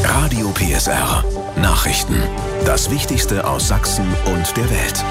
Radio PSR. Nachrichten. Das Wichtigste aus Sachsen und der Welt.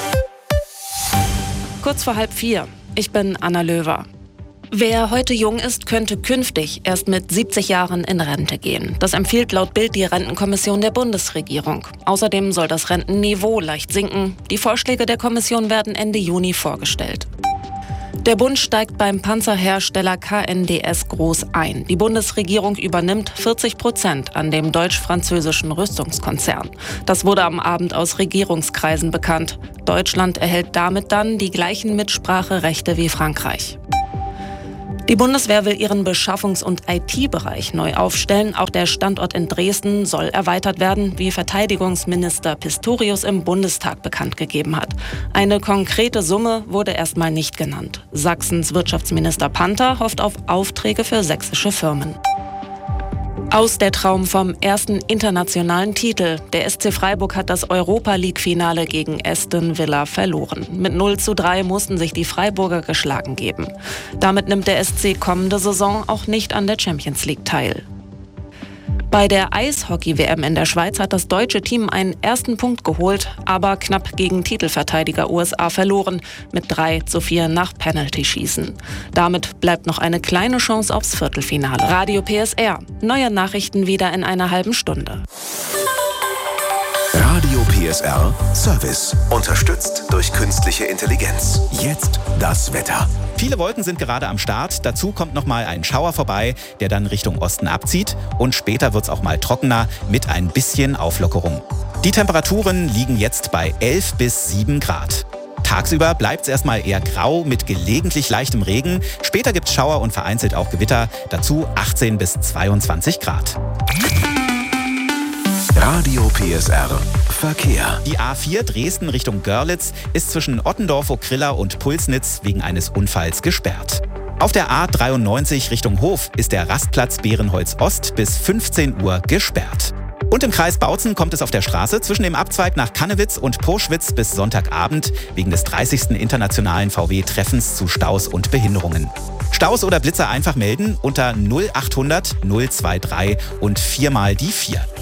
Kurz vor 3:30. Ich bin Anna Löwer. Wer heute jung ist, könnte künftig erst mit 70 Jahren in Rente gehen. Das empfiehlt laut Bild die Rentenkommission der Bundesregierung. Außerdem soll das Rentenniveau leicht sinken. Die Vorschläge der Kommission werden Ende Juni vorgestellt. Der Bund steigt beim Panzerhersteller KNDS groß ein. Die Bundesregierung übernimmt 40% an dem deutsch-französischen Rüstungskonzern. Das wurde am Abend aus Regierungskreisen bekannt. Deutschland erhält damit dann die gleichen Mitspracherechte wie Frankreich. Die Bundeswehr will ihren Beschaffungs- und IT-Bereich neu aufstellen. Auch der Standort in Dresden soll erweitert werden, wie Verteidigungsminister Pistorius im Bundestag bekannt gegeben hat. Eine konkrete Summe wurde erstmal nicht genannt. Sachsens Wirtschaftsminister Panther hofft auf Aufträge für sächsische Firmen. Aus der Traum vom ersten internationalen Titel. Der SC Freiburg hat das Europa-League-Finale gegen Aston Villa verloren. Mit 0:3 mussten sich die Freiburger geschlagen geben. Damit nimmt der SC kommende Saison auch nicht an der Champions League teil. Bei der Eishockey-WM in der Schweiz hat das deutsche Team einen ersten Punkt geholt, aber knapp gegen Titelverteidiger USA verloren, mit 3:4 nach Penalty-Schießen. Damit bleibt noch eine kleine Chance aufs Viertelfinale. Radio PSR. Neue Nachrichten wieder in einer halben Stunde. Radio PSR Service. Unterstützt durch künstliche Intelligenz. Jetzt das Wetter. Viele Wolken sind gerade am Start. Dazu kommt noch mal ein Schauer vorbei, der dann Richtung Osten abzieht. Und später wird es auch mal trockener mit ein bisschen Auflockerung. Die Temperaturen liegen jetzt bei 11 bis 7 Grad. Tagsüber bleibt es erstmal eher grau mit gelegentlich leichtem Regen. Später gibt es Schauer und vereinzelt auch Gewitter. Dazu 18 bis 22 Grad. Radio PSR Verkehr. Die A4 Dresden Richtung Görlitz ist zwischen Ottendorf-Okrilla und Pulsnitz wegen eines Unfalls gesperrt. Auf der A93 Richtung Hof ist der Rastplatz Behrenholz Ost bis 15 Uhr gesperrt. Und im Kreis Bautzen kommt es auf der Straße zwischen dem Abzweig nach Kannewitz und Purschwitz bis Sonntagabend wegen des 30. internationalen VW-Treffens zu Staus und Behinderungen. Staus oder Blitzer einfach melden unter 0800 023 und 4 mal die 4.